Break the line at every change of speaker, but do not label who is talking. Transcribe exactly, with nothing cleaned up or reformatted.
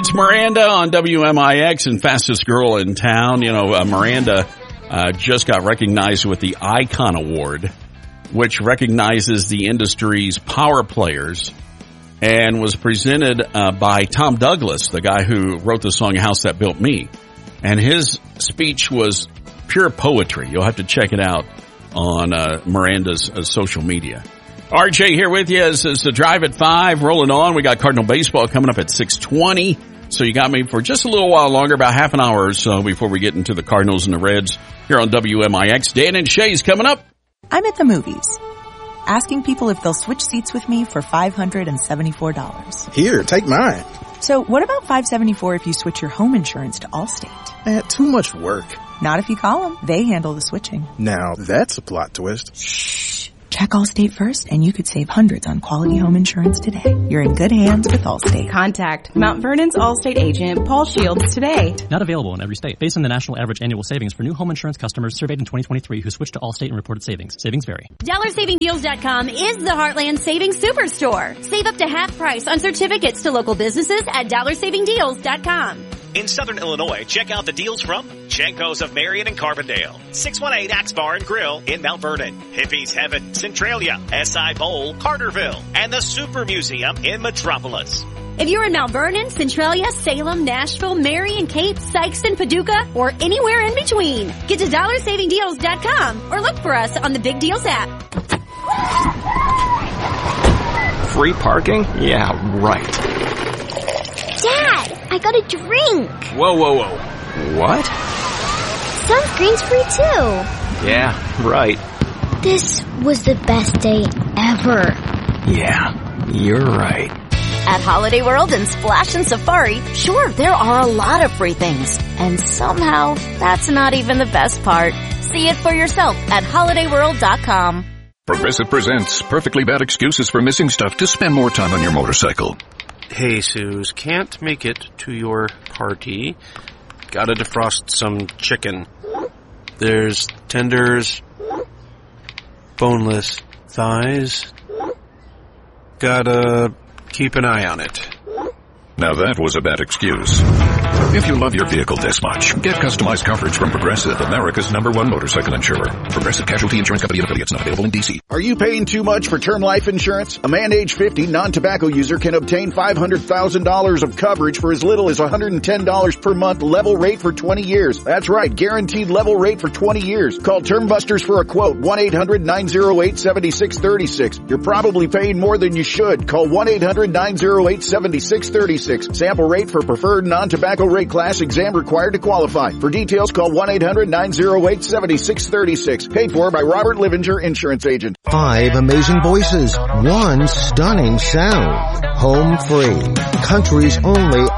It's Miranda on W M I X and Fastest Girl in Town. You know, uh, Miranda uh, just got recognized with the Icon Award, which recognizes the industry's power players, and was presented uh, by Tom Douglas, the guy who wrote the song House That Built Me. And his speech was pure poetry. You'll have to check it out on uh, Miranda's uh, social media. R J here with you as, as the Drive at five rolling on. We got Cardinal baseball coming up at six twenty. So you got me for just a little while longer, about half an hour or so before we get into the Cardinals and the Reds here on W M I X. Dan and Shay's coming up.
I'm at the movies, asking people if they'll switch seats with me for five hundred seventy-four dollars.
Here, take mine.
So what about five hundred seventy-four dollars if you switch your home insurance to Allstate?
Eh, too much work.
Not if you call them. They handle the switching.
Now, that's a plot twist.
Shh. Check Allstate first, and you could save hundreds on quality home insurance today. You're in good hands with Allstate.
Contact Mount Vernon's Allstate agent, Paul Shields, today.
Not available in every state. Based on the national average annual savings for new home insurance customers surveyed in twenty twenty-three who switched to Allstate and reported savings. Savings vary.
Dollar Saving Deals dot com is the Heartland Savings Superstore. Save up to half price on certificates to local businesses at Dollar Saving Deals dot com.
In Southern Illinois, check out the deals from Janko's of Marion and Carbondale, six one eight Axe Bar and Grill in Mount Vernon, Hippie's Heaven, Centralia, S I Bowl, Carterville, and the Super Museum in Metropolis.
If you're in Mount Vernon, Centralia, Salem, Nashville, Marion, Cape, Sykeston, Paducah, or anywhere in between, get to Dollar Saving Deals dot com or look for us on the Big Deals app.
Free parking? Yeah, right.
Dad, I got a drink.
Whoa, whoa, whoa. What?
Sunscreen's free too.
Yeah, right.
This was the best day ever.
Yeah, you're right.
At Holiday World and Splash and Safari, sure, there are a lot of free things. And somehow, that's not even the best part. See it for yourself at holiday world dot com.
Progressive presents Perfectly Bad Excuses for Missing Stuff to Spend More Time on Your Motorcycle.
Hey, Suze, can't make it to your party. Gotta defrost some chicken. There's tenders, boneless thighs. Gotta keep an eye on it.
Now that was a bad excuse. If you love your vehicle this much, get customized coverage from Progressive, America's number one motorcycle insurer. Progressive Casualty Insurance Company and affiliates, not available in D C.
Are you paying too much for term life insurance? A man age fifty, non-tobacco user can obtain five hundred thousand dollars of coverage for as little as one hundred ten dollars per month, level rate for twenty years. That's right, guaranteed level rate for twenty years. Call Term Busters for a quote, one eight hundred nine oh eight seven six three six. You're probably paying more than you should. Call one eight hundred nine oh eight seven six three six. Sample rate for preferred non-tobacco rate class, exam required to qualify. For details, call one eight hundred nine oh eight seven six three six. Paid for by Robert Livinger, Insurance Agent.
Five amazing voices, one stunning sound. Home free, country's only